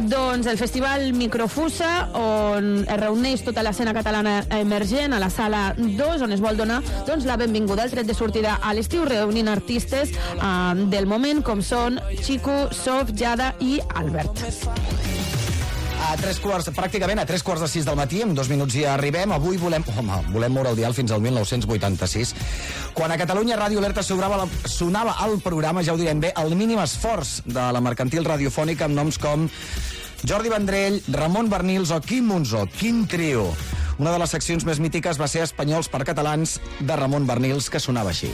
Doncs el festival Microfusa, on es reuneix tota l'escena catalana emergent a la sala 2, on es vol donar la benvinguda al tret de sortida a l'estiu, reunint artistes del moment, com són Chico, Sof, Jada i Albert. Pràcticament a 3:45 del matí, en 2 minuts ja arribem. Avui volem moure el dial fins al 1986. Quan a Catalunya Ràdio Alerta sonava el programa, ja ho direm bé, el mínim esforç de la mercantil radiofònica amb noms com Jordi Vendrell, Ramon Bernils o Quim Monzó. Quin trio! Una de les seccions més mítiques va ser Espanyols per Catalans, de Ramon Bernils, que sonava així.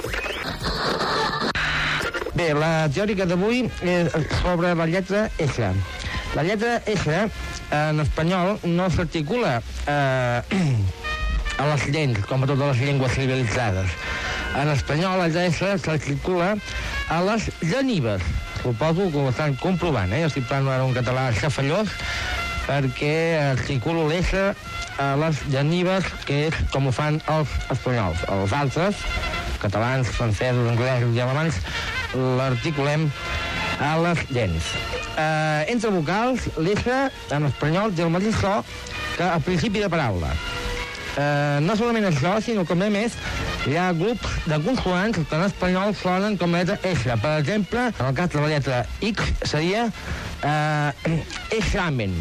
Bé, la teòrica d'avui és sobre la lletra S. La lletra S, en espanyol, no s'articula a les dents, com a totes les llengües civilitzades. En espanyol, la lletra S s'articula a les genives. Suposo que ho estan comprovant, Jo estic parlant ara un català xafallós, perquè articulo l'S a les genives, que és com ho fan els espanyols. Els altres, catalans, francesos, anglesos i alemanys, l'articulem a les dents. Entre vocals, l'S en espanyol té el mateix so que al principi de paraula. No solament això, sinó que a més hi ha grups de consonants que en espanyol sonen com la letra S. Per exemple, en el cas de la lletra X seria examen.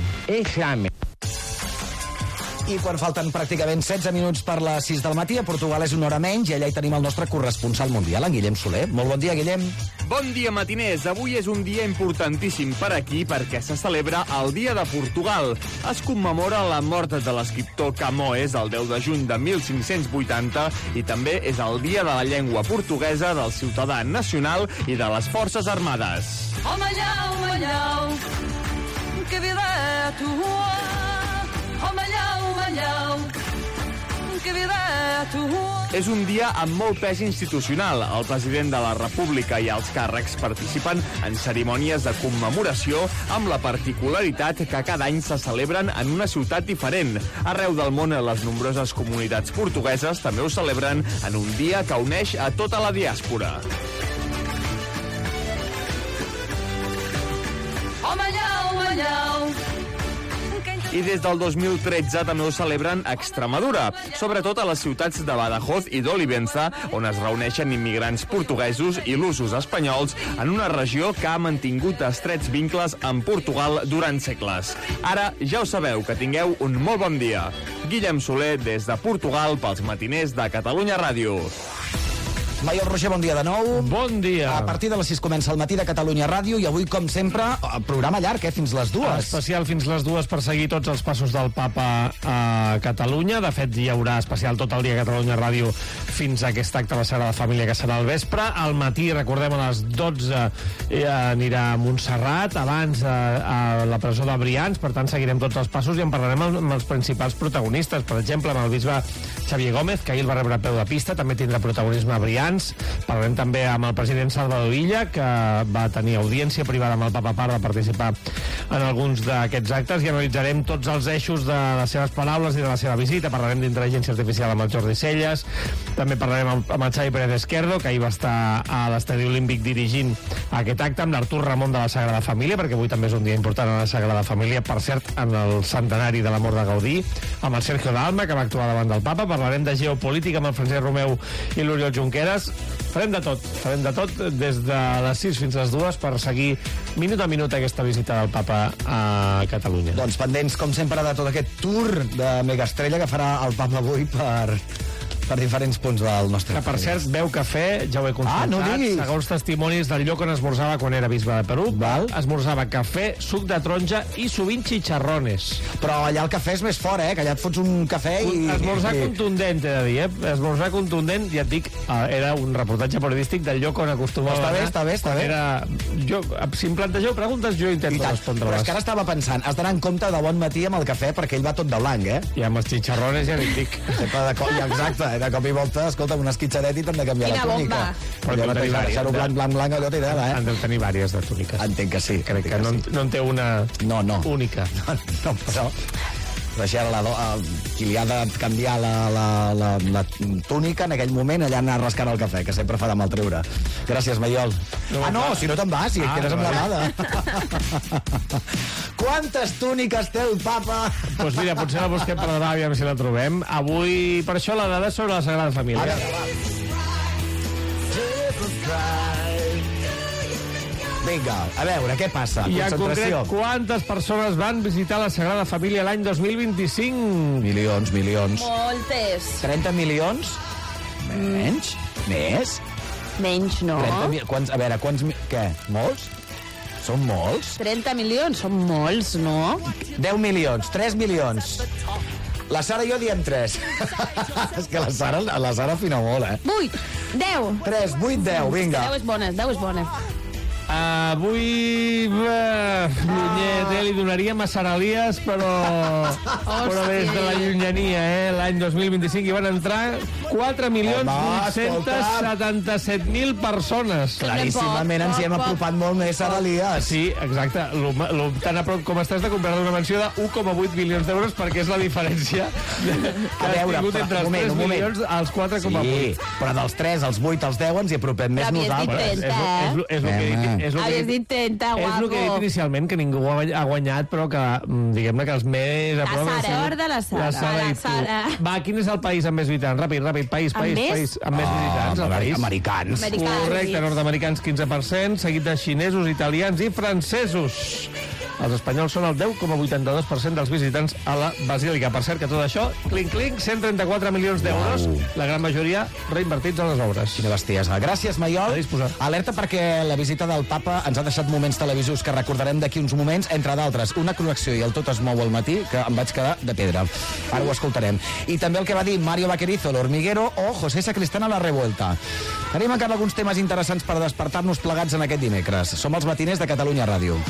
I quan falten pràcticament 16 minuts per les 6 del matí, a Portugal és una hora menys i allà hi tenim el nostre corresponsal mundial, en Guillem Soler. Molt bon dia, Guillem. Bon dia, matiners. Avui és un dia importantíssim per aquí perquè se celebra el Dia de Portugal. Es commemora la mort de l'escriptor Camões el 10 de juny de 1580 i també és el Dia de la Llengua Portuguesa, del ciutadà nacional i de les Forces Armades. Oh, Malhau, Malhau, que vida é tua. Oh, Malhau, Malhau, que vida é tua. És un dia amb molt pes institucional. El president de la República i els càrrecs participen en cerimònies de commemoració amb la particularitat que cada any se celebren en una ciutat diferent. Arreu del món, les nombroses comunitats portugueses també ho celebren en un dia que uneix a tota la diàspora. Oh, Malhau, Malhau. I des del 2013 també ho celebren a Extremadura, sobretot a les ciutats de Badajoz i d'Olivença, on es reuneixen immigrants portuguesos i lusos espanyols en una regió que ha mantingut estrets vincles amb Portugal durant segles. Ara ja ho sabeu, que tingueu un molt bon dia. Guillem Soler, des de Portugal, pels matiners de Catalunya Ràdio. Maiol Roger, bon dia de nou. Bon dia. A partir de les 6 comença el matí de Catalunya Ràdio i avui, com sempre, programa llarg, fins les 2. Especial fins les 2 per seguir tots els passos del papa a Catalunya. De fet, hi haurà especial tot el dia a Catalunya Ràdio fins a aquest acte a la Sagrada Família, que serà al vespre. Al matí, recordem, a les 12 anirà a Montserrat, abans a la presó de Brians, per tant seguirem tots els passos i en parlarem amb els principals protagonistes. Per exemple, amb el bisbe Xavier Gómez, que ahir el va rebre a peu de pista, també tindrà protagonisme a Brians. Parlarem també amb el president Salvador Illa, que va tenir audiència privada amb el Papa a part de participar en alguns d'aquests actes, i analitzarem tots els eixos de les seves paraules i de la seva visita. Parlarem d'intel·ligència artificial amb el Jordi Celles, també parlarem amb el Xavi Pérez Esquerdo, que ahir va estar a l'Estadi Olímpic dirigint aquest acte, amb l'Artur Ramon de la Sagrada Família, perquè avui també és un dia important a la Sagrada Família, per cert, en el centenari de la mort de Gaudí, amb el Sergio Dalma, que va actuar davant del Papa. Parlarem de geopolítica amb el Francesc Romeu i l'Oriol Junqueras. Farem de tot des de les 6 fins a les 2 per seguir minut a minut aquesta visita del Papa a Catalunya. Doncs pendents, com sempre, de tot aquest tour de Megaestrella que farà el Papa avui per diferents punts del nostre país. Que, per cert, beu cafè, ja ho he constatat, segons testimonis del lloc on esmorzava quan era bisbe de Perú. Esmorzava cafè, suc de taronja i sovint chicharrones. Però allà el cafè és més fort, que allà et fots un cafè i... Esmorzar contundent, he de dir, esmorzar contundent, ja et dic, era un reportatge periodístic del lloc on acostumava a anar. Està bé. Si em plantegeu preguntes, jo intento respondre-les. Però és que ara estava pensant, has d'anar en compte de bon matí amb el cafè, perquè ell va tot de blanc, I amb els chicharrones ja n'hi dic. Exacte, de cop i volta, escolta, una esquitxadet i t'han de canviar la túnica. Però allò de deixar-ho blanc, allò té idea, Han de tenir vàries de túniques. Entenc que sí. Crec que no en té una única. No, però deixar qui li ha de canviar la túnica en aquell moment, allà anar rascant el cafè, que sempre fa de mal treure. Gràcies, Maiol. Si no te'n vas, si et quedes amb la gada. Quantes túniques té el papa? Doncs mira, potser la busquem per demà, aviam si la trobem. Avui, per això, la dada sobre la Sagrada Família. Vinga, a veure, què passa? I en concret, Concentració. quantes persones van visitar la Sagrada Família l'any 2025? Milions. Moltes. 30 milions? Menys? Més? Menys, no. 30 quants, a veure, quants... Què? Molts? Són molts? 30 milions són molts, no? 10 milions, 3 milions. La Sara i jo diem 3. És que la Sara afina molt, 8, 10. 3, 8, 10, vinga. 10 és bona, 10 és bona. Avui, Llunyet, li donaríem a Sara Elias, però des de la llunyania, l'any 2025 hi van entrar 4.877.000 persones. Claríssimament ens hi hem apropat molt més, Sara Elias. Sí, exacte. Tan a prop com estàs de comprar una menció de 1,8 milions d'euros, perquè és la diferència que has tingut entre els 3 milions als 4,8. Sí, però dels 3, els 8, els 10 ens hi apropem més nosaltres. És el que he dit. Havies dit 30, guapo. És el que he dit inicialment, que ningú ha guanyat, però que, diguem-ne, que els més... La Sara, de la Sara. La Sara i tu. Va, quin és el país amb més visitants? Ràpid, país. Amb més visitants, el país. Americans. Correcte, nord-americans 15%, seguit de xinesos, italians i francesos. Els espanyols són el 10,82% dels visitants a la Basílica. Per cert, que tot això, clinc, 134 milions d'euros, la gran majoria reinvertits a les obres. Quina bestiesa. Gràcies, Maiol. A disposar. Alerta perquè la visita del papa ens ha deixat moments televisius que recordarem d'aquí uns moments, entre d'altres, una connexió i el Tot es mou al matí, que em vaig quedar de pedra. Ara ho escoltarem. I també el que va dir Mario Vaquerizo, l'Hormiguero, o José Sacristán a la Revuelta. Tenim encara alguns temes interessants per despertar-nos plegats en aquest dimecres. Som els matiners de Catalunya Ràdio.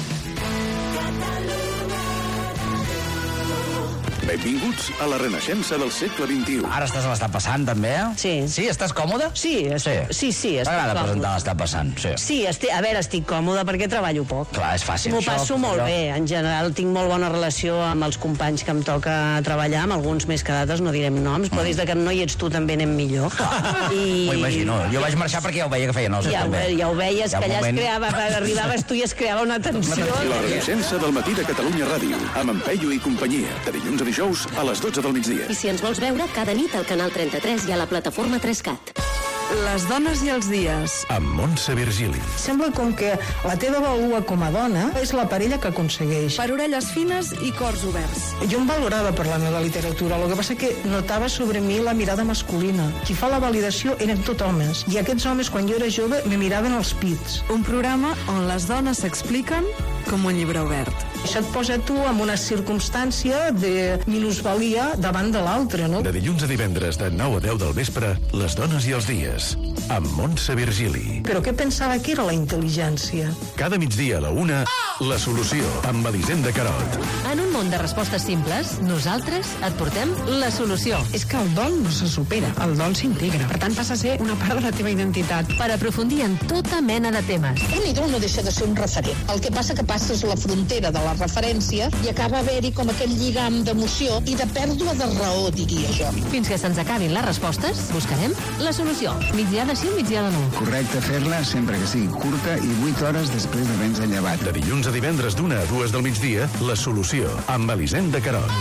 Benvinguts a la renaixença del segle XXI. Ara estàs a l'estat passant, també? Sí. Sí? Estàs còmode? Sí, estic T'agrada còmode. presentar l'estat passant? Sí, estic còmode perquè treballo poc. Clar, és fàcil. M'ho passo molt bé. En general tinc molt bona relació amb els companys que em toca treballar, amb alguns més que d'altres, no direm noms, però des de que no hi ets tu també anem millor. M'ho imagino. Jo vaig marxar perquè ja ho veia que feia nosa, també. Ja ho veies, que allà arribaves tu i es creava una tensió. La renaixença del matí de Catalunya Ràdio, amb en Peyu i companyia, de dilluns a dijous a les 12 del migdia. I si ens vols veure, cada nit al canal 33 i a la plataforma 3CAT. Les dones i els dies. Amb Montse Virgili. Sembla com que la teva vàlua com a dona és la parella que aconsegueix. Per orelles fines i cors oberts. Jo em valorava per la meva literatura, el que passa que notava sobre mi la mirada masculina. Qui fa la validació eren tot homes, i aquests homes, quan jo era jove, me miraven els pits. Un programa on les dones s'expliquen com un llibre obert. Això et posa tu en una circumstància de minusvalia davant de l'altre, no? De dilluns a divendres, de 9 a 10 del vespre, les dones i els dies, amb Montse Virgili. Però què pensava que era la intel·ligència? Cada migdia a la 1, La Solució, amb Elisenda Carot. En un món de respostes simples, nosaltres et portem la solució. És que el dol no se supera, el dol s'integra. Per tant, passa a ser una part de la teva identitat. Per aprofundir en tota mena de temes. Un ídol no deixa de ser un referent. El que passa que passes la frontera de la referència i acaba haver-hi com aquell lligam d'emoció i de pèrdua de raó, diria jo. Fins que se'ns acabin les respostes, buscarem la solució. Migdia de sí, migdia de no. Correcte fer-la sempre que sigui curta i 8 hores després d'haver-nos llevat. De dilluns a divendres d'1 a 2 del migdia, La Solució, amb Elisenda Carot.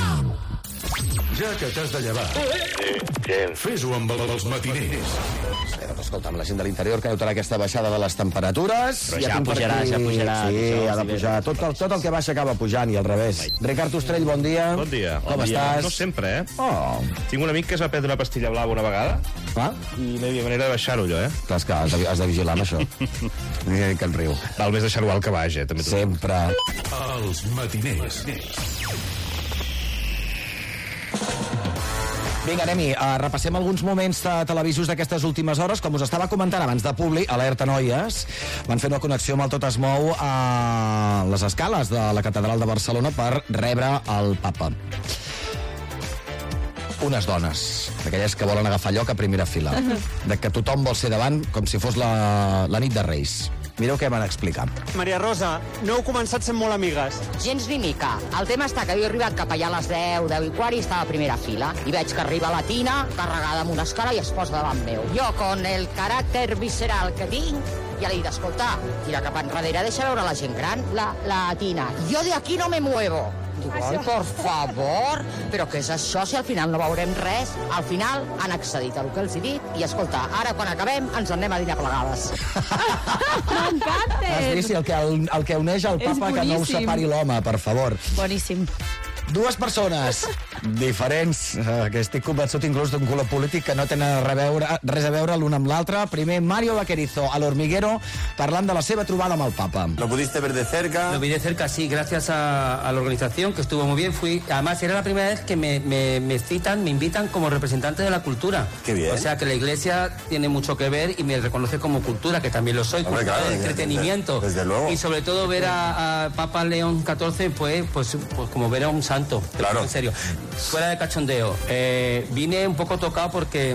Ja que t'has de llevar, fes-ho amb els matiners. Escolta, amb la gent de l'interior que notarà aquesta baixada de les temperatures. Però ja pujarà. Sí, ha de pujar. Tot el que baixa acaba pujant i al revés. Ricard Ostrell, bon dia. Bon dia. Com estàs? No sempre, Oh. Tinc un amic que es va prendre una pastilla blava una vegada i no hi havia manera de baixar-ho, allò, Clar, és que has de vigilar amb això. Que en riu. Val més deixar-ho al que baix, també. Sempre. Els matiners. Vinga, anem-hi. Repassem alguns moments televisius d'aquestes últimes hores. Com us estava comentant abans de Publi, Alerta Noies van fer una connexió amb el Tot es mou a les escales de la Catedral de Barcelona per rebre el papa. Unes dones, d'aquelles que volen agafar lloc a primera fila, de que tothom vol ser davant com si fos la nit de Reis. Mireu què van explicar. Maria Rosa, no heu començat sent molt amigues. Gens ni mica. El tema està que jo he arribat cap allà a les 10, 10 i quart i estava a primera fila. I veig que arriba la Tina, carregada amb una escala i es posa davant meu. Jo, con el caràcter visceral que tinc, Ja li he dit, escolta, tira cap enrere, deixa veure la gent gran, la Tina. Jo de aquí no me muevo. Diu, ai, por favor, però què és això si al final no veurem res? Al final han accedit a el que els he dit i, escolta, ara quan acabem ens en anem a dinar plegades. M'encanta! Has vist el que uneix el papa que no ho separi l'home, per favor. Boníssim. Dues persones diferents, que estic convençut inclús d'un color polític que no tenen res a veure l'un amb l'altre. Primer, Mario Vaquerizo, a l'Hormiguero, parlant de la seva trobada amb el papa. ¿Lo pudiste ver de cerca? Lo vi de cerca, sí, gracias a la organización, que estuvo muy bien. Además, era la primera vez que me citan, me invitan como representante de la cultura. Qué bien. O sea, que la Iglesia tiene mucho que ver y me reconoce como cultura, que también lo soy, Hombre, cultura claro, de entretenimiento. desde luego. Y sobre todo ver a Papa León XIV, pues como ver a un santo. Claro. En serio. Fuera de cachondeo, vine un poco tocado porque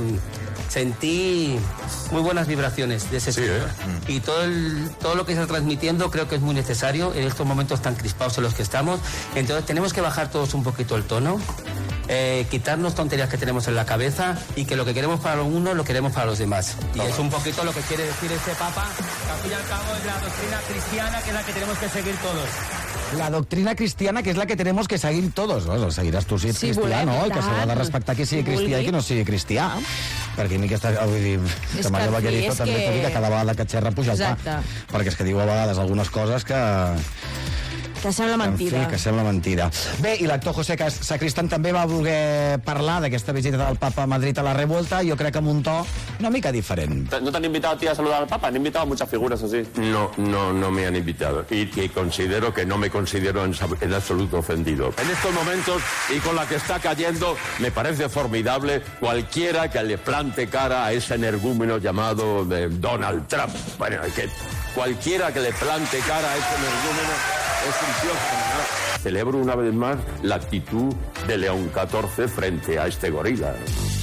sentí muy buenas vibraciones de ese señor. Y todo lo que se está transmitiendo creo que es muy necesario en estos momentos tan crispados en los que estamos. Entonces tenemos que bajar todos un poquito el tono, quitarnos tonterías que tenemos en la cabeza y que lo que queremos para uno lo queremos para los demás. Y es un poquito lo que quiere decir este Papa, que al fin y al cabo es la doctrina cristiana, que es la que tenemos que seguir todos. La doctrina cristiana, que és la que tenemos que seguir todos. El seguiràs tu si ets cristià, no? Que s'ha de respectar qui sigui cristià i qui no sigui cristià. Perquè a mi aquesta... Vull dir, que Mario Vaquerizo també t'ho dic que cada vegada que xerra puja el pa. Perquè és que diu a vegades algunes coses que... Que sembla mentida. En fi, que sembla mentida. Bé, i l'actor José Sacristán també va voler parlar d'aquesta visita del Papa a Madrid a la Revuelta, jo crec que amb un to una mica diferent. ¿No te han invitado a ti a saludar al Papa? Han invitado a muchas figuras así. No me han invitado. Y considero que no me considero en absoluto ofendido. En estos momentos, y con la que está cayendo, me parece formidable cualquiera que le plante cara a ese energúmeno llamado Donald Trump. Bueno, que cualquiera que le plante cara a ese energúmeno es un tío fenomenal. Celebro una vez más la actitud de León XIV frente a este gorila.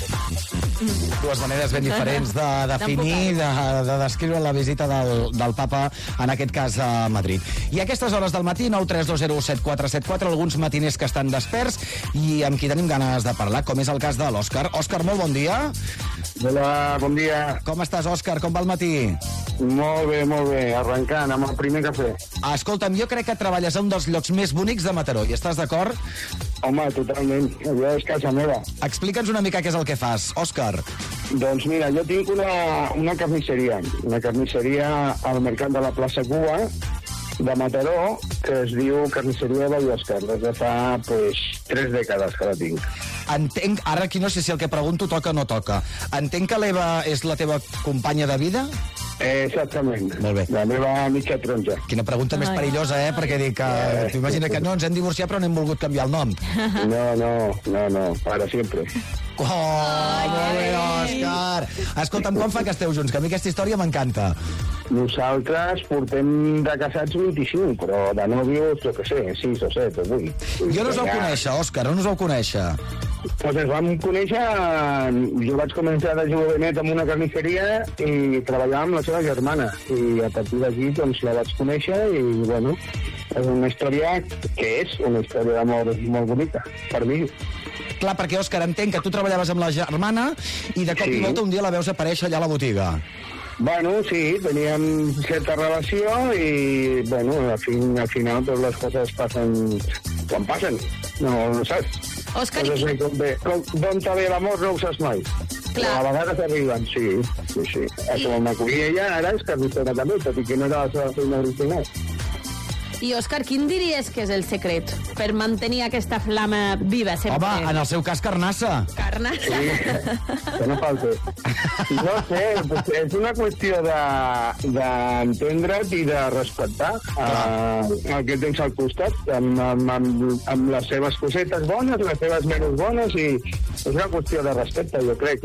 Dues maneres ben diferents de definir, de descriure la visita del Papa, en aquest cas a Madrid. I a aquestes hores del matí, 932017474, alguns matiners que estan desperts i amb qui tenim ganes de parlar, com és el cas de l'Òscar. Òscar, molt bon dia. Hola, bon dia. Com estàs, Òscar? Com va el matí? Molt bé, arrencant amb el primer cafè. Escolta'm, jo crec que treballes a un dels llocs més bonics de Mataró, i estàs d'acord? Home, totalment, allò és casa meva. Explica'ns una mica què és el que fas, Òscar. Doncs mira, jo tinc una carnisseria al mercat de la plaça Cuba de Mataró, que es diu Carnisseria de Òscar, des de fa, 3 dècades que la tinc. Entenc, ara aquí no sé si el que pregunto toca o no toca. Entenc que l'Eva és la teva companya de vida? Exactament. Molt bé. La meva mitja taronja. Quina pregunta més perillosa, perquè dic que... T'imagina que no, ens hem divorciat però no hem volgut canviar el nom. No, para siempre. Oh, molt bé, Òscar. Escolta'm, quan fa que esteu junts? Que a mi aquesta història m'encanta. Nosaltres portem de casats 25, però de nòvios, jo què sé, 6 o 7 o 8. Jo no us vau conèixer, Òscar, on us vau conèixer? Doncs ens vam conèixer, jo vaig començar de jovenet amb una carnisseria i treballava amb la seva germana. I a partir d'aquí doncs la vaig conèixer i, bueno, és una història que és una història d'amor molt bonica, per mi. Clar, perquè, Òscar, entenc que tu treballaves amb la germana i de cop i volta un dia la veus aparèixer allà a la botiga. Bueno, sí, teníem certa relació i, bueno, al final totes les coses passen quan passen, no saps? Òscar, d'on te ve l'amor no ho saps mai. Clar. A vegades arriben, sí. Com m'acollia ella, ara és carnissera també, tot i que no era la seva feina original. I, Òscar, quin diries que és el secret per mantenir aquesta flama viva sempre? Home, en el seu cas, carnassa. Carnassa. Sí, que no falta. No sé, és una qüestió d'entendre't i de respectar el que tens al costat, amb les seves cosetes bones, les seves menys bones, i és una qüestió de respecte, jo crec,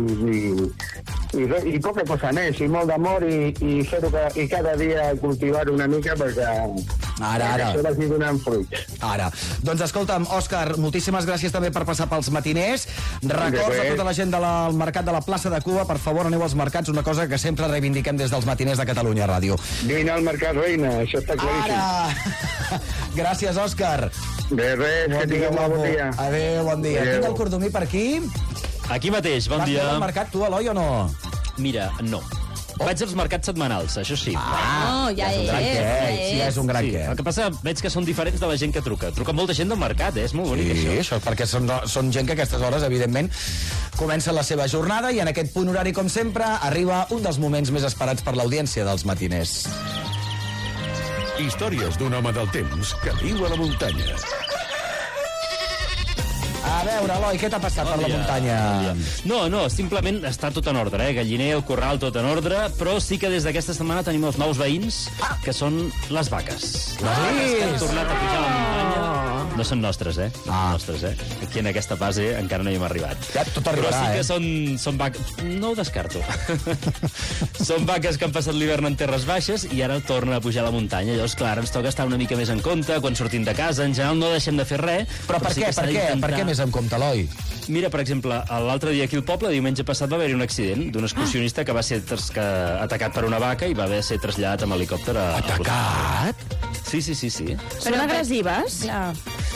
i poca cosa més, i molt d'amor, i fer-ho i cada dia cultivar una mica perquè això vagi donant fruits. Ara. Doncs escolta'm, Òscar, moltíssimes gràcies també per passar pels matiners. Records a tota la gent del mercat de la plaça de Cuba, per favor, aneu als mercats, una cosa que sempre reivindiquem des dels matiners de Catalunya Ràdio. Vine al Mercat Reina, això està claríssim. Ara! Gràcies, Òscar. De res, que tingueu molt bon dia. Adéu, bon dia. Tinc el Cordomí per aquí. Aquí mateix, bon dia. Vas al mercat tu, Eloi, o no? Mira, no. Vaig als mercats setmanals, això sí. No, ja és. Sí, és un gran què. El que passa, veig que són diferents de la gent que truca. Truca molta gent del mercat, és molt bonic, Sí, això és perquè són gent que a aquestes hores, evidentment, comença la seva jornada i en aquest punt horari, com sempre, arriba un dels moments més esperats per l'audiència dels matiners. Històries d'un home del temps que viu a la muntanya. A veure, Eloi, què t'ha passat per la muntanya? No, simplement està tot en ordre, Galliner, el corral, tot en ordre, però sí que des d'aquesta setmana tenim els nous veïns, que són les vaques. Les vaques que han tornat a pujar a la muntanya. No són nostres, nostres, Aquí en aquesta fase encara no hi hem arribat. Ja, tot arribarà, però sí que són vaques... No ho descarto. Són vaques que han passat l'hivern en terres baixes i ara tornen a pujar a la muntanya. Llavors, clar, ens toca estar una mica més en compte quan sortim de casa. En general no deixem de fer res. Però per què? Per què més en compte, Eloi? Mira, per exemple, l'altre dia aquí al poble, diumenge passat, va haver-hi un accident d'un excursionista que va ser atacat per una vaca i va haver de ser traslladat amb helicòpter a... Atacat? Sí. Són agressives? Clar.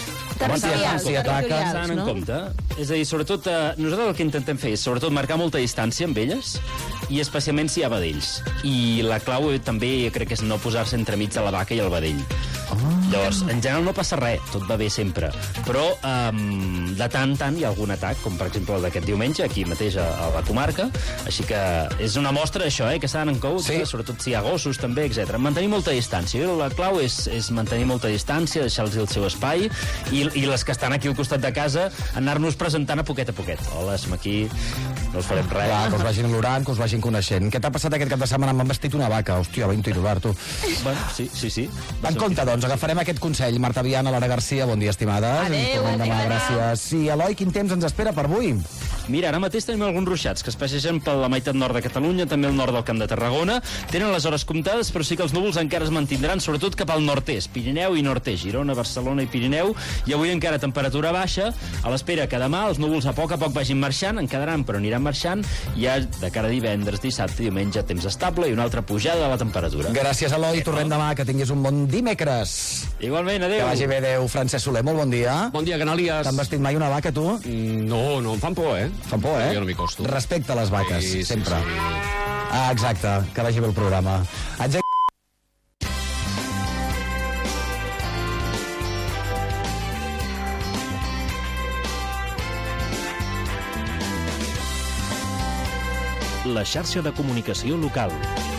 S'han en compte. És a dir, sobretot, nosaltres el que intentem fer és, sobretot, marcar molta distància amb elles i especialment si hi ha vedells. I la clau també, crec que és no posar-se entremig de la vaca i el vedell. Llavors, en general no passa res, tot va bé sempre. Però de tant en tant hi ha algun atac, com per exemple el d'aquest diumenge, aquí mateix a la comarca. Així que és una mostra d'això, que s'han en compte, sobretot si hi ha gossos també, etc. Mantenir molta distància. La clau és mantenir molta distància, deixar-los el seu espai i les que estan aquí al costat de casa anar-nos presentant a poquet. Hola, som aquí, no us farem res. Clar, que us vagin olorant, que us vagin coneixent. Què t'ha passat aquest cap de setmana? M'han vestit una vaca. Hòstia, va intuïar tu. Bueno, sí. En compte, doncs, agafarem aquest consell. Marta Viana, Lara Garcia, bon dia, estimades. Adéu, gràcies. Sí, Eloi, quin temps ens espera per avui? Mira, ara mateix tenim alguns ruixats que es passegen per la meitat nord de Catalunya, també al nord del Camp de Tarragona. Tenen les hores comptades, però sí que els núvols encara es mantindran, sobretot cap al nord-est, Pirineu i nord-est, Girona, Barcelona i Pirineu, i avui encara temperatura baixa, a l'espera que demà els núvols a poc vagin marxant, en quedaran però aniran marxant, i ja de cara a divendres, dissabte, diumenge, temps estable i una altra pujada de la temperatura. Gràcies, Eloi, tornem demà, que tinguis un bon dimecres. Igualment, adéu. Que vagi bé, adéu. Francesc Soler, molt bon dia. Bon dia, Canàlies. T'han vestit mai una vaca, tu? No, em fan por, Fan por, Jo no m'hi costo. Respecte a les vaques, sí, sempre. Sí. Ah, exacte, que vagi bé el programa. La xarxa de comunicació local.